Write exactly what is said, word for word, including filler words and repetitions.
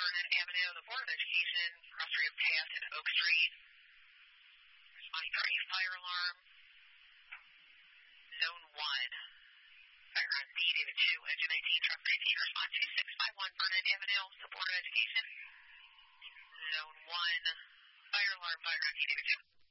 Vernon Avenue, the Board of Education, cross street of Taft and Oak Street. Responding for a fire alarm. Zone one. Fire on B, David two, engine nineteen, truck nineteen, respond two six five one Vernon Avenue, the Board of Education. Zone one. Fire alarm, fire on B, David two.